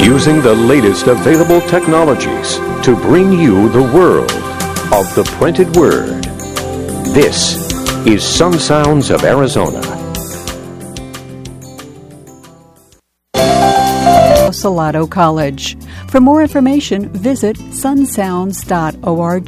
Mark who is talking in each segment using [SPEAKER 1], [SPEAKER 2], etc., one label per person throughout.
[SPEAKER 1] using the latest available technologies to bring you the world of the printed word. This is Sun Sounds of Arizona.
[SPEAKER 2] Salado College. For more information, visit sunsounds.org.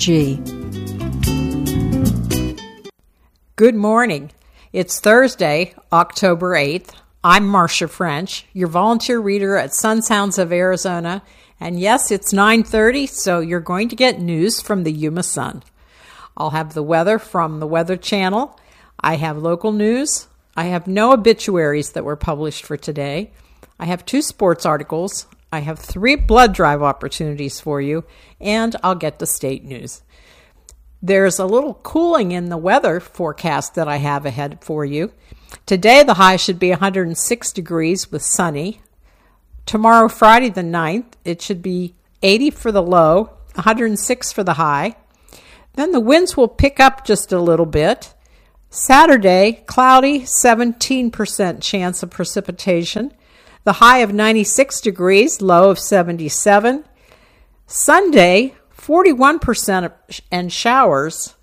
[SPEAKER 3] Good morning. It's Thursday, October 8th. I'm Marcia French, your volunteer reader at Sun Sounds of Arizona. And yes, it's 9:30, so you're going to get news from the Yuma Sun. I'll have the weather from the Weather Channel. I have local news. I have no obituaries that were published for today. I have 2 sports articles. I have 3 blood drive opportunities for you, and I'll get the state news. There's a little cooling in the weather forecast that I have ahead for you. Today, the high should be 106 degrees with sunny. Tomorrow, Friday the 9th, it should be 80 for the low, 106 for the high. Then the winds will pick up just a little bit. Saturday, cloudy, 17% chance of precipitation. The high of 96 degrees, low of 77. Sunday, 41% and showers,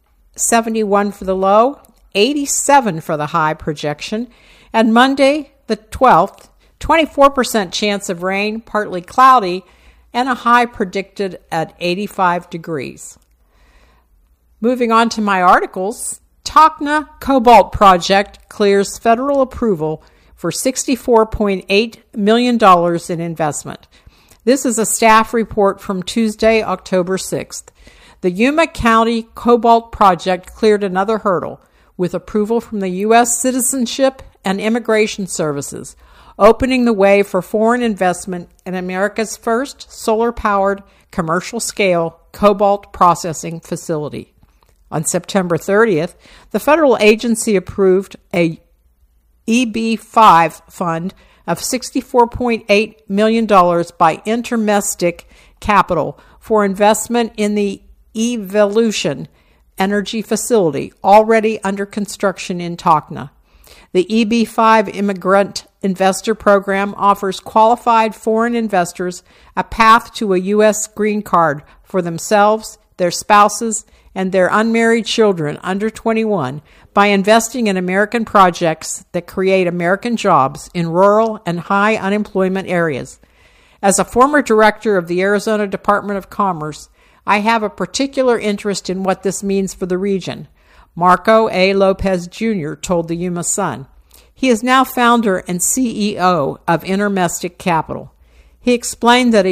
[SPEAKER 3] 71 for the low, 87 for the high projection. And Monday, the 12th, 24% chance of rain, partly cloudy, and a high predicted at 85 degrees. Moving on to my articles, Tacna Cobalt Project clears federal approval for $64.8 million in investment. This is a staff report from Tuesday, October 6th. The Yuma County Cobalt Project cleared another hurdle with approval from the U.S. Citizenship and Immigration Services, opening the way for foreign investment in America's first solar-powered commercial-scale cobalt processing facility. On September 30th, the federal agency approved a EB-5 fund of $64.8 million by Intermestic Capital for investment in the Evolution Energy Facility, already under construction in Tacna. The EB-5 Immigrant Investor Program offers qualified foreign investors a path to a U.S. green card for themselves, their spouses, and their unmarried children under 21 by investing in American projects that create American jobs in rural and high unemployment areas. As a former director of the Arizona Department of Commerce, I have a particular interest in what this means for the region. Marco A. Lopez Jr. told the Yuma Sun. He is now founder and CEO of Intermestic Capital. He explained that a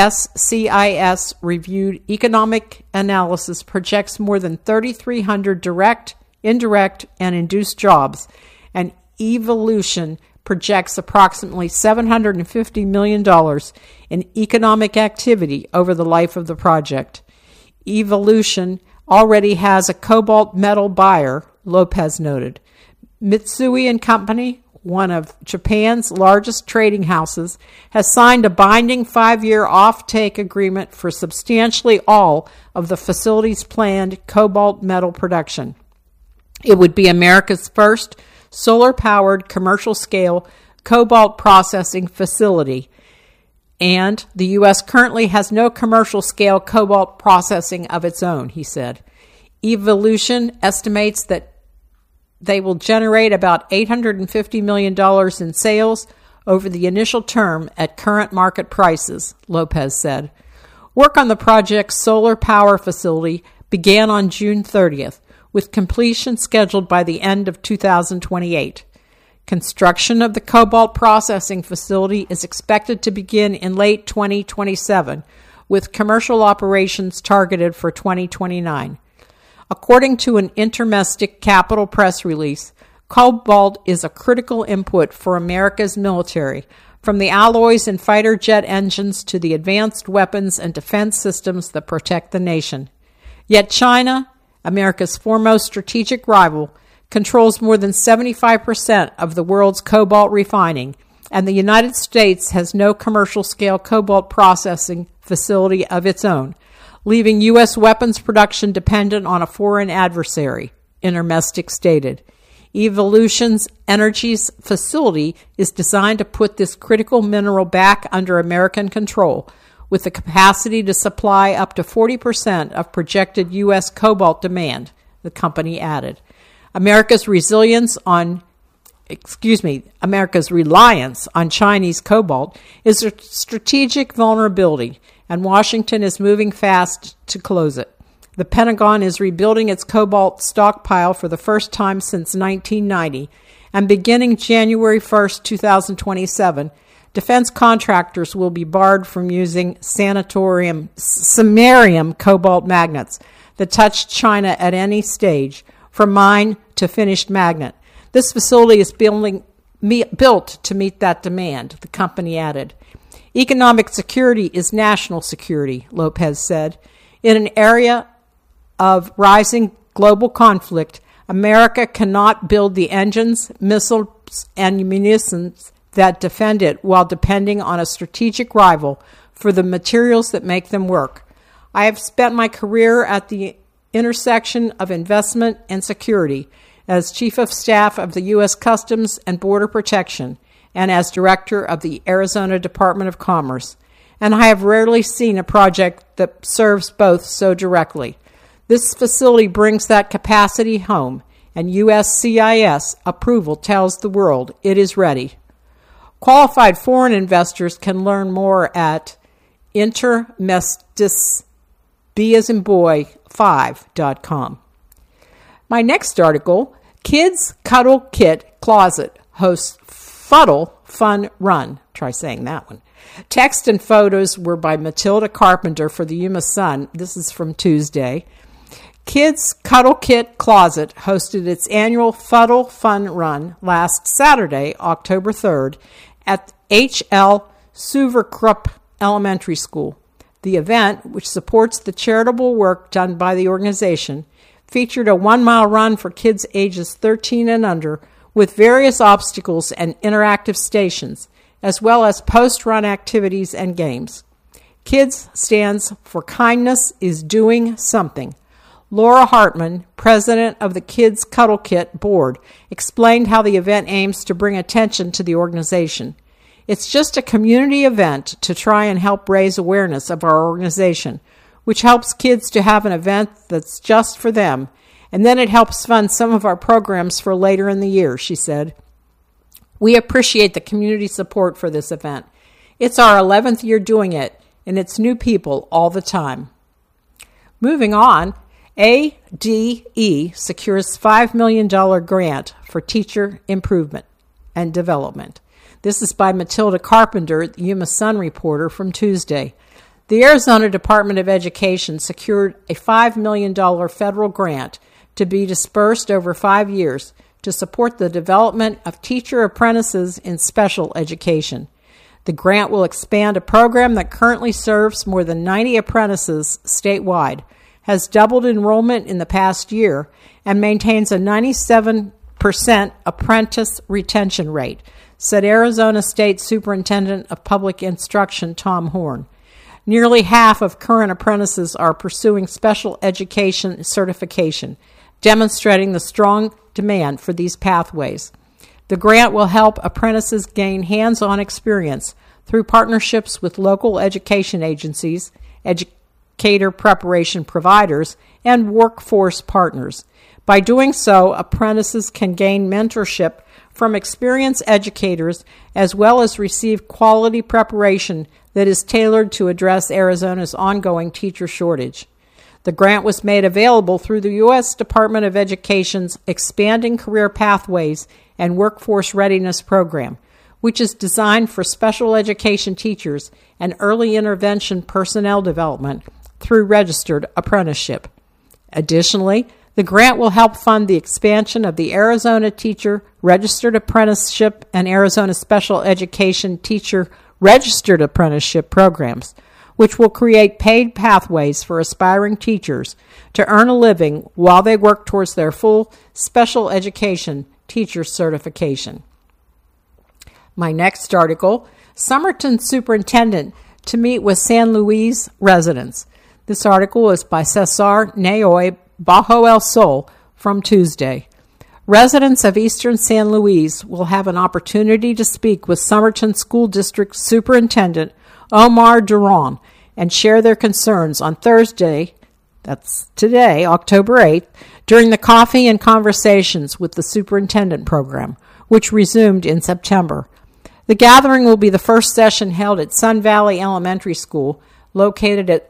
[SPEAKER 3] USCIS-reviewed economic analysis projects more than 3,300 direct, indirect, and induced jobs, and Evolution projects approximately $750 million in economic activity over the life of the project. Evolution already has a cobalt metal buyer, Lopez noted. Mitsui & Company, one of Japan's largest trading houses, has signed a binding 5-year off-take agreement for substantially all of the facility's planned cobalt metal production. It would be America's first solar-powered commercial-scale cobalt processing facility, and the U.S. currently has no commercial-scale cobalt processing of its own, he said. Evolution estimates that they will generate about $850 million in sales over the initial term at current market prices, Lopez said. Work on the project's solar power facility began on June 30th, with completion scheduled by the end of 2028. Construction of the cobalt processing facility is expected to begin in late 2027, with commercial operations targeted for 2029. According to an Intermestic Capital press release, cobalt is a critical input for America's military, from the alloys in fighter jet engines to the advanced weapons and defense systems that protect the nation. Yet China, America's foremost strategic rival, controls more than 75% of the world's cobalt refining, and the United States has no commercial-scale cobalt processing facility of its own, leaving U.S. weapons production dependent on a foreign adversary, Intermestic stated. Evolution's Energy's facility is designed to put this critical mineral back under American control, with the capacity to supply up to 40% of projected U.S. cobalt demand, the company added. America's reliance on Chinese cobalt is a strategic vulnerability, and Washington is moving fast to close it. The Pentagon is rebuilding its cobalt stockpile for the first time since 1990, and beginning January 1st, 2027, defense contractors will be barred from using samarium cobalt magnets that touch China at any stage, from mine to finished magnet. This facility is built to meet that demand, the company added. Economic security is national security, Lopez said. In an area of rising global conflict, America cannot build the engines, missiles, and munitions that defend it while depending on a strategic rival for the materials that make them work. I have spent my career at the intersection of investment and security as Chief of Staff of the U.S. Customs and Border Protection and as Director of the Arizona Department of Commerce, and I have rarely seen a project that serves both so directly. This facility brings that capacity home, and USCIS approval tells the world it is ready. Qualified foreign investors can learn more at intermestis5.com. My next article, Kids Cuddle Kit Closet hosts Fuddle Fun Run. Try saying that one. Text and photos were by Matilda Carpenter for the Yuma Sun. This is from Tuesday. Kids Cuddle Kit Closet hosted its annual Fuddle Fun Run last Saturday, October 3rd, at H.L. Suverkrupp Elementary School. The event, which supports the charitable work done by the organization, featured a 1-mile run for kids ages 13 and under with various obstacles and interactive stations, as well as post-run activities and games. KIDS stands for Kindness is Doing Something. Laura Hartman, president of the Kids Cuddle Kit board, explained how the event aims to bring attention to the organization. It's just a community event to try and help raise awareness of our organization, which helps kids to have an event that's just for them, and then it helps fund some of our programs for later in the year, she said. We appreciate the community support for this event. It's our 11th year doing it, and it's new people all the time. Moving on, ADE secures $5 million grant for teacher improvement and development. This is by Matilda Carpenter, the Yuma Sun reporter from Tuesday. The Arizona Department of Education secured a $5 million federal grant to be dispersed over 5 years to support the development of teacher apprentices in special education. The grant will expand a program that currently serves more than 90 apprentices statewide, has doubled enrollment in the past year, and maintains a 97% apprentice retention rate, said Arizona State Superintendent of Public Instruction Tom Horn. Nearly half of current apprentices are pursuing special education certification, demonstrating the strong demand for these pathways. The grant will help apprentices gain hands-on experience through partnerships with local education agencies, educator preparation providers, and workforce partners. By doing so, apprentices can gain mentorship from experienced educators as well as receive quality preparation that is tailored to address Arizona's ongoing teacher shortage. The grant was made available through the U.S. Department of Education's Expanding Career Pathways and Workforce Readiness Program, which is designed for special education teachers and early intervention personnel development through registered apprenticeship. Additionally, the grant will help fund the expansion of the Arizona Teacher Registered Apprenticeship and Arizona Special Education Teacher Registered Apprenticeship programs, which will create paid pathways for aspiring teachers to earn a living while they work towards their full special education teacher certification. My next article, Somerton Superintendent to meet with San Luis residents. This article is by Cesar Naoy Bajo El Sol from Tuesday. Residents of Eastern San Luis will have an opportunity to speak with Somerton School District Superintendent Omar Duran and share their concerns on Thursday, that's today, October 8th, during the Coffee and Conversations with the Superintendent program, which resumed in September. The gathering will be the first session held at Sun Valley Elementary School, located at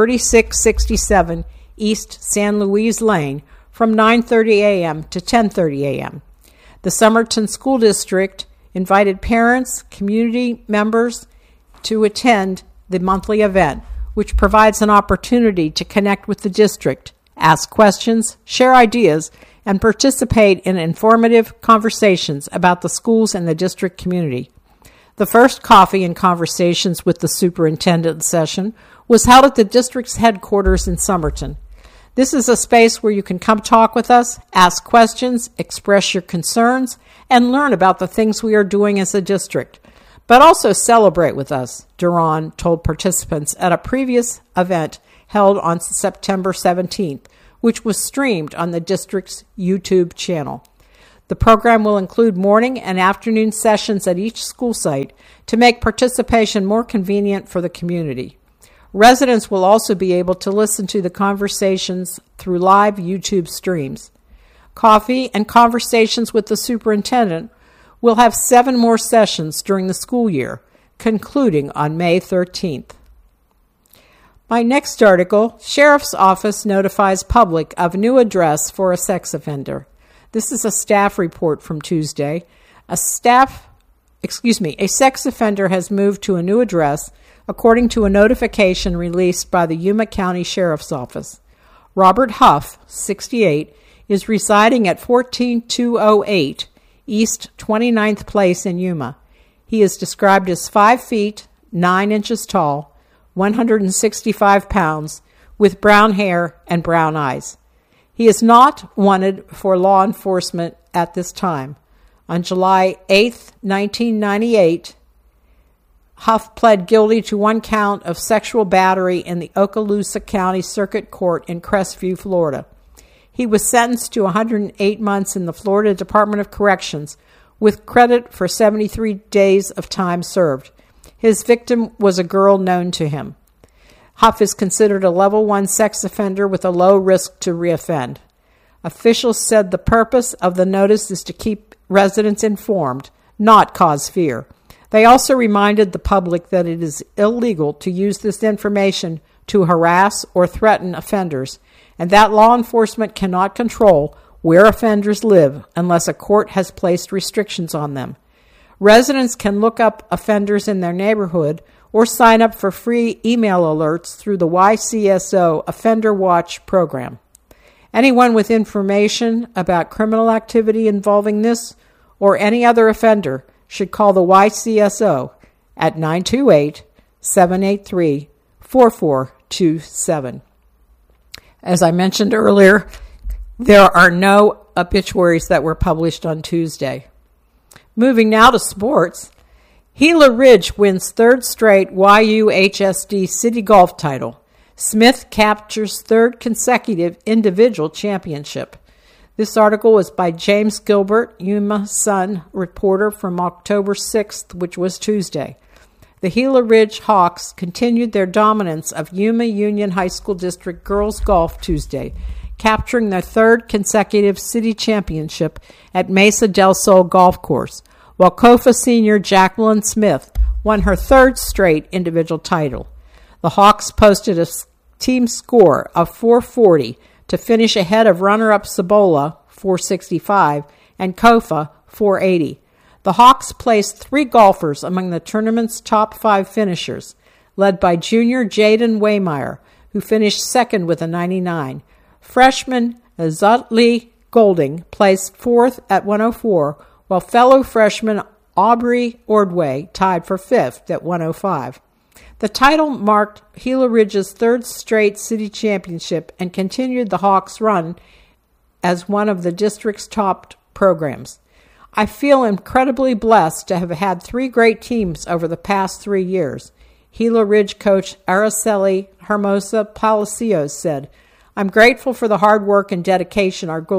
[SPEAKER 3] 3667 East San Luis Lane, from 9:30 a.m. to 10:30 a.m. The Somerton School District invited parents, community members to attend the monthly event, which provides an opportunity to connect with the district, ask questions, share ideas, and participate in informative conversations about the schools and the district community. The first Coffee and Conversations with the Superintendent session was held at the district's headquarters in Somerton. This is a space where you can come talk with us, ask questions, express your concerns, and learn about the things we are doing as a district, but also celebrate with us, Duran told participants at a previous event held on September 17th, which was streamed on the district's YouTube channel. The program will include morning and afternoon sessions at each school site to make participation more convenient for the community. Residents will also be able to listen to the conversations through live YouTube streams. Coffee and Conversations with the Superintendent will have 7 more sessions during the school year, concluding on May 13th. My next article, Sheriff's Office notifies public of new address for a sex offender. This is a staff report from Tuesday. A sex offender has moved to a new address according to a notification released by the Yuma County Sheriff's Office. Robert Huff, 68, is residing at 14208 East 29th Place in Yuma. He is described as 5 feet, 9 inches tall, 165 pounds, with brown hair and brown eyes. He is not wanted for law enforcement at this time. On July 8, 1998, Huff pled guilty to 1 count of sexual battery in the Okaloosa County Circuit Court in Crestview, Florida. He was sentenced to 108 months in the Florida Department of Corrections, with credit for 73 days of time served. His victim was a girl known to him. Huff is considered a level 1 sex offender with a low risk to reoffend. Officials said the purpose of the notice is to keep residents informed, not cause fear. They also reminded the public that it is illegal to use this information to harass or threaten offenders, and that law enforcement cannot control where offenders live unless a court has placed restrictions on them. Residents can look up offenders in their neighborhood or sign up for free email alerts through the YCSO Offender Watch program. Anyone with information about criminal activity involving this or any other offender should call the YCSO at 928-783-4427. As I mentioned earlier, there are no obituaries that were published on Tuesday. Moving now to sports, Gila Ridge wins 3rd straight YUHSD City Golf title. Smith captures 3rd consecutive individual championship. This article was by James Gilbert, Yuma Sun reporter from October 6th, which was Tuesday. The Gila Ridge Hawks continued their dominance of Yuma Union High School District girls golf Tuesday, capturing their 3rd consecutive city championship at Mesa del Sol Golf Course, while Kofa senior Jacqueline Smith won her 3rd straight individual title. The Hawks posted a team score of 440 to finish ahead of runner-up Cibola, 465, and Kofa, 480. The Hawks placed 3 golfers among the tournament's top 5 finishers, led by junior Jaden Waymeyer, who finished 2nd with a 99. Freshman Azatli Golding placed 4th at 104, while fellow freshman Aubrey Ordway tied for 5th at 105. The title marked Gila Ridge's 3rd straight city championship and continued the Hawks' run as one of the district's top programs. I feel incredibly blessed to have had 3 great teams over the past 3 years, Gila Ridge coach Araceli Hermosa Palacios said. I'm grateful for the hard work and dedication our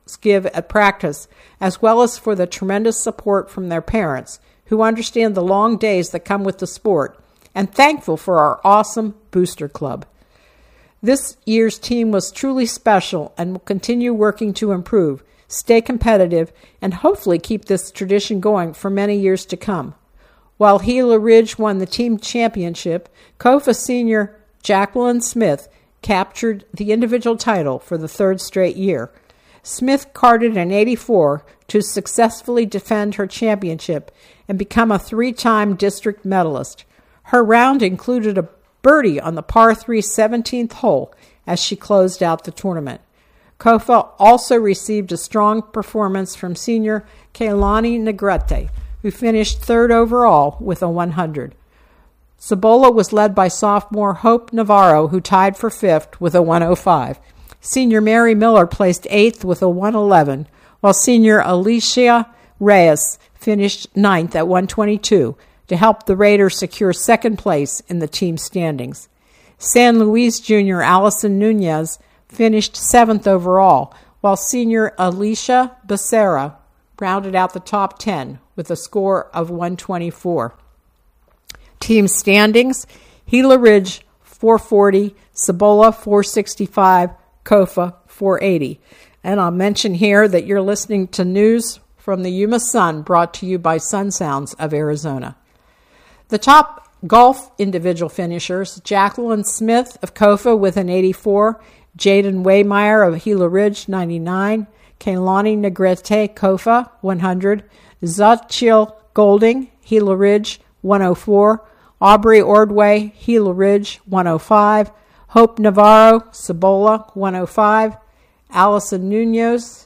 [SPEAKER 3] give at practice, as well as for the tremendous support from their parents, who understand the long days that come with the sport, and thankful for our awesome booster club. This year's team was truly special and will continue working to improve, stay competitive, and hopefully keep this tradition going for many years to come. While Gila Ridge won the team championship, COFA senior Jacqueline Smith captured the individual title for the third straight year. Smith carded an 84 to successfully defend her championship and become a 3-time district medalist. Her round included a birdie on the par 3 17th hole as she closed out the tournament. COFA also received a strong performance from senior Kaylani Negrete, who finished third overall with a 100. Cibola was led by sophomore Hope Navarro, who tied for fifth with a 105. Senior Mary Miller placed eighth with a 111, while senior Alicia Reyes finished ninth at 122 to help the Raiders secure second place in the team standings. San Luis junior Allison Nunez finished seventh overall, while senior Alicia Becerra rounded out the top 10 with a score of 124. Team standings: Gila Ridge 440, Cibola 465, COFA 480. And I'll mention here that you're listening to news from the Yuma Sun, brought to you by Sun Sounds of Arizona. The top golf individual finishers: Jacqueline Smith of COFA with an 84, Jaden Waymeyer of Gila Ridge 99, Kaylani Negrete COFA 100, Zachil Golding Gila Ridge 104, Aubrey Ordway Gila Ridge 105, Hope Navarro Cibola 105, Allison Nunez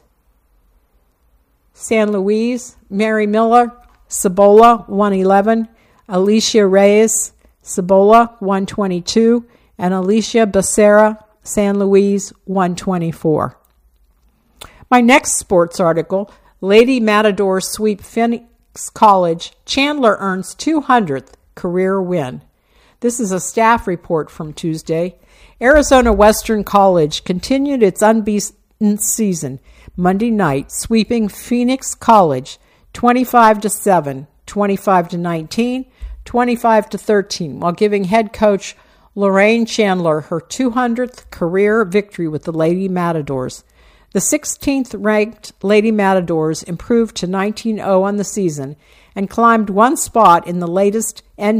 [SPEAKER 3] San Luis, Mary Miller Cibola 111, Alicia Reyes Cibola 122, and Alicia Becerra San Luis 124. My next sports article: Lady Matadors sweep Phoenix College, Chandler earns 200th career win. This is a staff report from Tuesday. Arizona Western College continued its unbeaten season Monday night, sweeping Phoenix College 25-7, 25-19, 25-13, while giving head coach Lorraine Chandler her 200th career victory with the Lady Matadors. The 16th-ranked Lady Matadors improved to 19-0 on the season and climbed one spot in the latest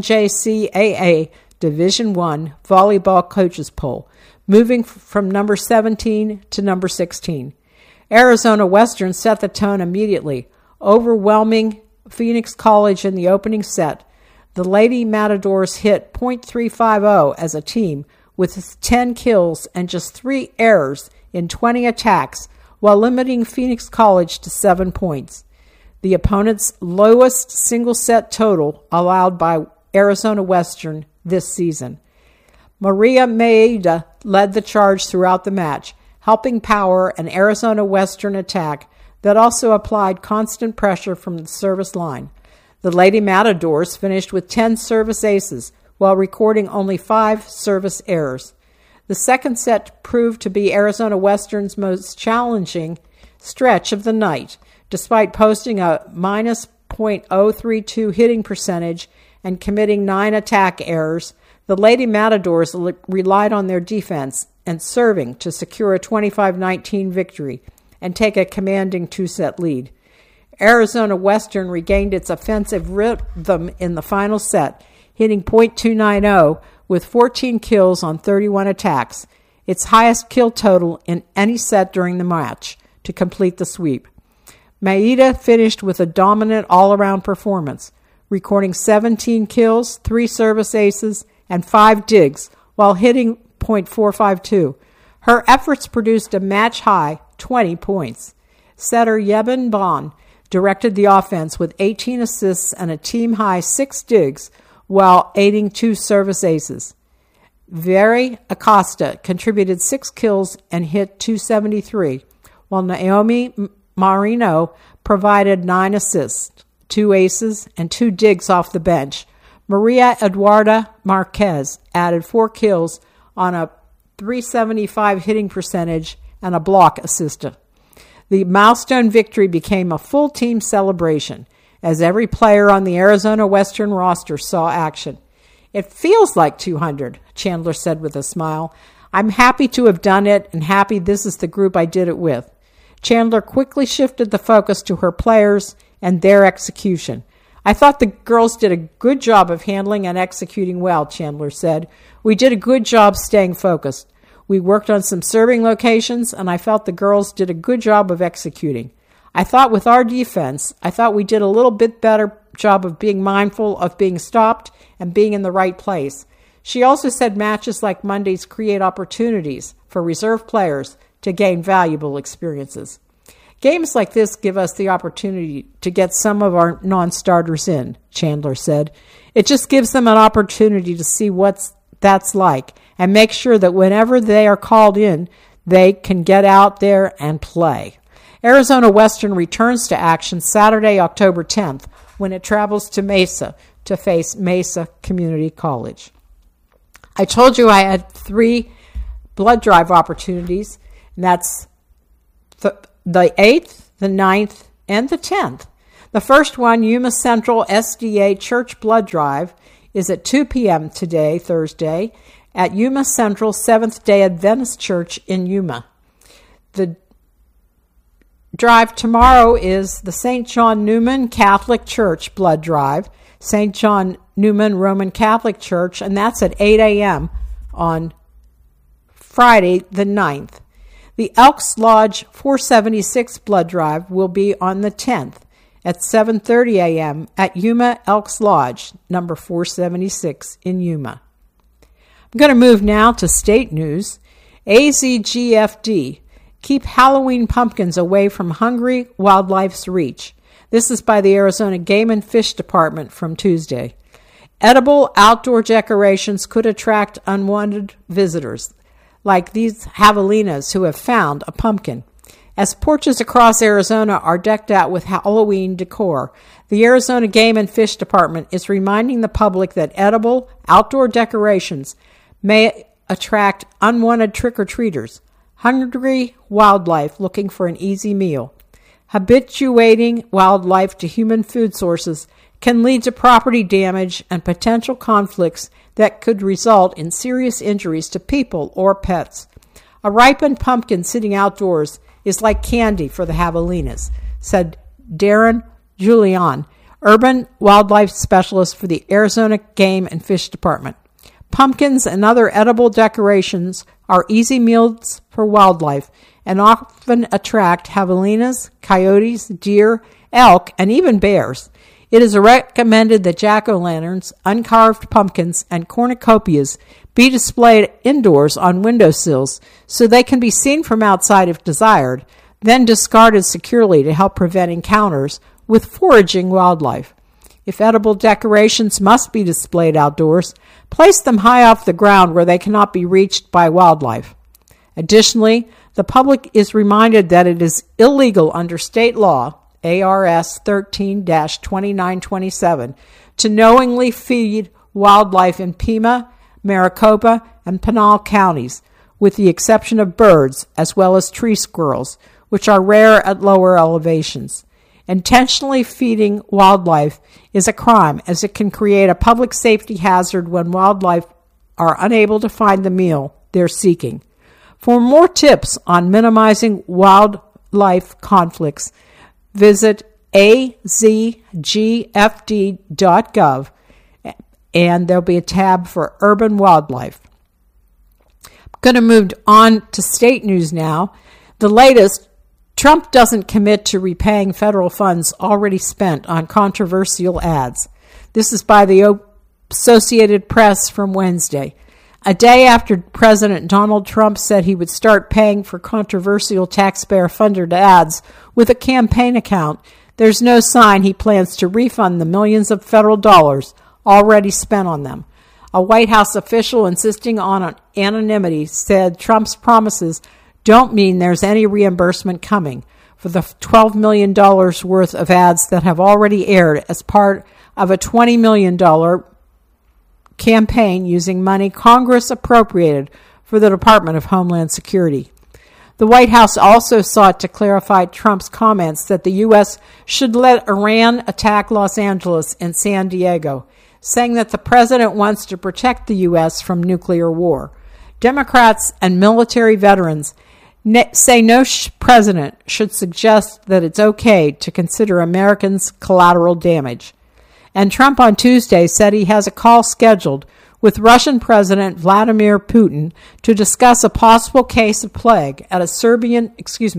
[SPEAKER 3] NJCAA Division I volleyball coaches poll, moving from number 17 to number 16. Arizona Western set the tone immediately, overwhelming Phoenix College in the opening set. The Lady Matadors hit .350 as a team with 10 kills and just 3 errors in 20 attacks, while limiting Phoenix College to 7 points. The opponent's lowest single-set total allowed by Arizona Western this season. Maria Maeda led the charge throughout the match, helping power an Arizona Western attack that also applied constant pressure from the service line. The Lady Matadors finished with 10 service aces, while recording only 5 service errors. The second set proved to be Arizona Western's most challenging stretch of the night, despite posting a minus .032 hitting percentage and committing 9 attack errors. The Lady Matadors relied on their defense and serving to secure a 25-19 victory and take a commanding 2-set lead. Arizona Western regained its offensive rhythm in the final set, hitting .290 with 14 kills on 31 attacks, its highest kill total in any set during the match, to complete the sweep. Maeda finished with a dominant all-around performance, recording 17 kills, 3 service aces, and 5 digs, while hitting .452. Her efforts produced a match-high 20 points. Setter Yeben Bon directed the offense with 18 assists and a team-high 6 digs, while aiding 2 service aces. Veri Acosta contributed 6 kills and hit .273, while Naomi Marino provided 9 assists, 2 aces, and 2 digs off the bench. Maria Eduarda Marquez added 4 kills on a .375 hitting percentage and a block assist. The milestone victory became a full team celebration as every player on the Arizona Western roster saw action. "It feels like 200, Chandler said with a smile. "I'm happy to have done it and happy this is the group I did it with." Chandler quickly shifted the focus to her players and their execution. "I thought the girls did a good job of handling and executing well," Chandler said. "We did a good job staying focused. We worked on some serving locations, and I felt the girls did a good job of executing. I thought with our defense, we did a little bit better job of being mindful of being stopped and being in the right place." She also said matches like Monday's create opportunities for reserve players to gain valuable experiences. "Games like this give us the opportunity to get some of our non-starters in," Chandler said. "It just gives them an opportunity to see what that's like and make sure that whenever they are called in, they can get out there and play." Arizona Western returns to action Saturday, October 10th, when it travels to Mesa to face Mesa Community College. I told you I had 3 blood drive opportunities, and that's the 8th, the 9th, and the 10th. The first one, Yuma Central SDA Church Blood Drive, is at 2 p.m. today, Thursday, at Yuma Central Seventh-day Adventist Church in Yuma. The drive tomorrow is the St. John Newman Catholic Church Blood Drive, St. John Newman Roman Catholic Church, and that's at 8 a.m. on Friday the 9th. The Elks Lodge 476 Blood Drive will be on the 10th at 7:30 a.m. at Yuma Elks Lodge, number 476 in Yuma. I'm going to move now to state news. AZGFD, keep Halloween pumpkins away from hungry wildlife's reach. This is by the Arizona Game and Fish Department from Tuesday. Edible outdoor decorations could attract unwanted visitors, like these javelinas who have found a pumpkin. As porches across Arizona are decked out with Halloween decor, the Arizona Game and Fish Department is reminding the public that edible outdoor decorations may attract unwanted trick-or-treaters, hungry wildlife looking for an easy meal. Habituating wildlife to human food sources can lead to property damage and potential conflicts that could result in serious injuries to people or pets. A ripened pumpkin sitting outdoors is like candy for the javelinas, said Darren Julian, urban wildlife specialist for the Arizona Game and Fish Department. Pumpkins and other edible decorations are easy meals for wildlife and often attract javelinas, coyotes, deer, elk, and even bears. It is recommended that jack-o'-lanterns, uncarved pumpkins, and cornucopias be displayed indoors on windowsills so they can be seen from outside if desired, then discarded securely to help prevent encounters with foraging wildlife. If edible decorations must be displayed outdoors, place them high off the ground where they cannot be reached by wildlife. Additionally, the public is reminded that it is illegal under state law, ARS 13-2927, to knowingly feed wildlife in Pima, Maricopa, and Pinal counties, with the exception of birds as well as tree squirrels, which are rare at lower elevations. Intentionally feeding wildlife is a crime, as it can create a public safety hazard when wildlife are unable to find the meal they're seeking. For more tips on minimizing wildlife conflicts, visit azgfd.gov, and there'll be a tab for urban wildlife. I'm going to move on to state news now. The latest, Trump doesn't commit to repaying federal funds already spent on controversial ads. This is by the Associated Press from Wednesday. A day after President Donald Trump said he would start paying for controversial taxpayer-funded ads with a campaign account, there's no sign he plans to refund the millions of federal dollars already spent on them. A White House official insisting on anonymity said Trump's promises don't mean there's any reimbursement coming for the $12 million worth of ads that have already aired as part of a $20 million campaign using money Congress appropriated for the Department of Homeland Security. The White House also sought to clarify Trump's comments that the U.S. should let Iran attack Los Angeles and San Diego, saying that the president wants to protect the U.S. from nuclear war. Democrats and military veterans say no president should suggest that it's okay to consider Americans collateral damage. And Trump on Tuesday said he has a call scheduled with Russian President Vladimir Putin to discuss a possible case of plague at a Siberian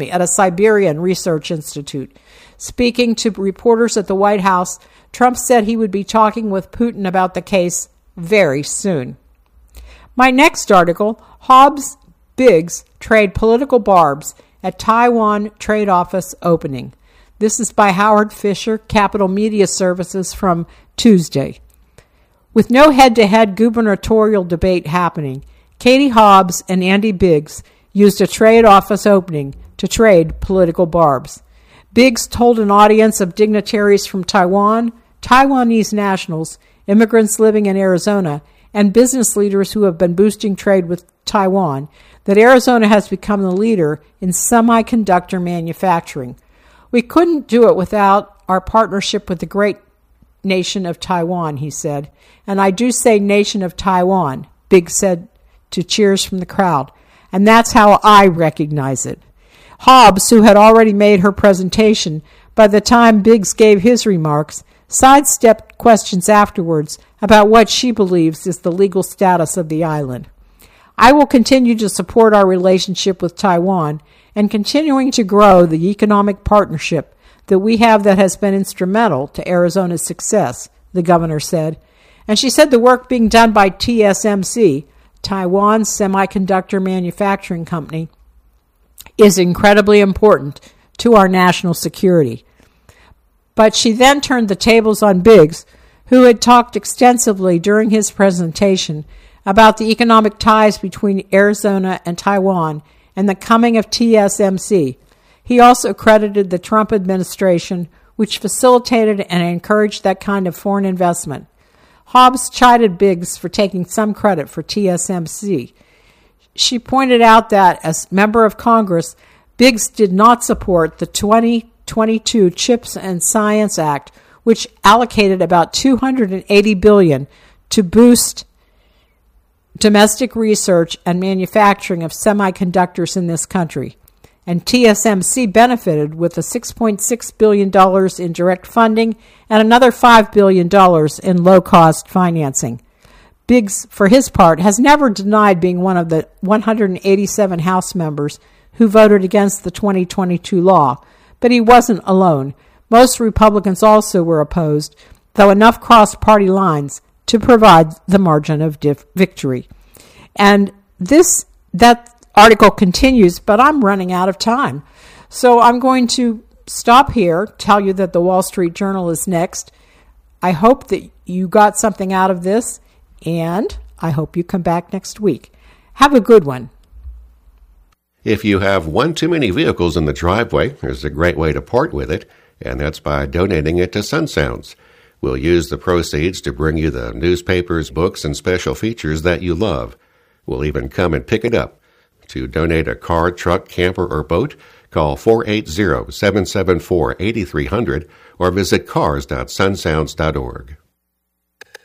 [SPEAKER 3] research institute. Speaking to reporters at the White House, Trump said he would be talking with Putin about the case very soon. My next article, Hobbs Biggs trade political barbs at Taiwan trade office opening. This is by Howard Fisher, Capital Media Services, from Tuesday. With no head-to-head gubernatorial debate happening, Katie Hobbs and Andy Biggs used a trade office opening to trade political barbs. Biggs told an audience of dignitaries from Taiwan, Taiwanese nationals, immigrants living in Arizona, and business leaders who have been boosting trade with Taiwan that Arizona has become the leader in semiconductor manufacturing. We couldn't do it without our partnership with the great nation of Taiwan, he said. And I do say nation of Taiwan, Biggs said to cheers from the crowd. And that's how I recognize it. Hobbs, who had already made her presentation by the time Biggs gave his remarks, sidestepped questions afterwards about what she believes is the legal status of the island. I will continue to support our relationship with Taiwan and continuing to grow the economic partnership that we have that has been instrumental to Arizona's success, the governor said. And she said the work being done by TSMC, Taiwan's semiconductor manufacturing company, is incredibly important to our national security. But she then turned the tables on Biggs, who had talked extensively during his presentation about the economic ties between Arizona and Taiwan and the coming of TSMC. He also credited the Trump administration, which facilitated and encouraged that kind of foreign investment. Hobbs chided Biggs for taking some credit for TSMC. She pointed out that, as member of Congress, Biggs did not support the 2022 CHIPS and Science Act, which allocated about $280 billion to boost domestic research and manufacturing of semiconductors in this country. And TSMC benefited with the $6.6 billion in direct funding and another $5 billion in low-cost financing. Biggs, for his part, has never denied being one of the 187 House members who voted against the 2022 law, but he wasn't alone. Most Republicans also were opposed, though enough crossed party lines to provide the margin of victory. And that article continues, but I'm running out of time. So I'm going to stop here, tell you that the Wall Street Journal is next. I hope that you got something out of this, and I hope you come back next week. Have a good one.
[SPEAKER 4] If you have one too many vehicles in the driveway, there's a great way to part with it, and that's by donating it to Sun Sounds. We'll use the proceeds to bring you the newspapers, books, and special features that you love. We'll even come and pick it up. To donate a car, truck, camper, or boat, call 480-774-8300 or visit cars.sunsounds.org.